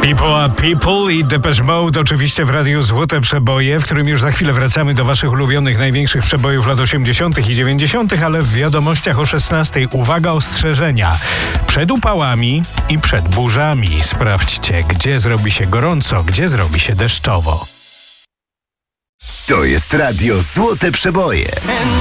People are People i Depeche Mode oczywiście w Radiu Złote Przeboje, w którym już za chwilę wracamy do waszych ulubionych największych przebojów lat 80. i 90., ale w wiadomościach o 16. Uwaga, ostrzeżenia. Przed upałami i przed burzami. Sprawdźcie, gdzie zrobi się gorąco, gdzie zrobi się deszczowo. To jest Radio Złote Przeboje.